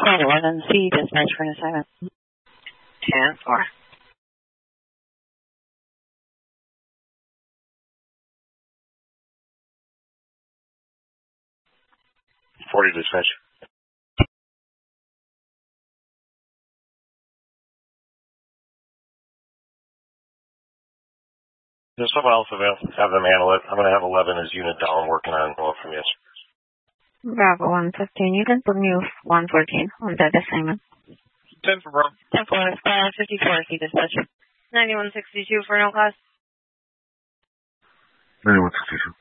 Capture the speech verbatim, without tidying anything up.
twelve eleven C, dispatch for an assignment. ten four. forty dispatch. There's someone else available. Have them handle it. I'm going to have eleven as unit down working on well from yesterday. Bravo one fifteen, you can put me one fourteen on that assignment. ten for Bravo. ten four, uh, fifty-four, C dispatch. ninety-one sixty-two for no class. ninety-one sixty-two.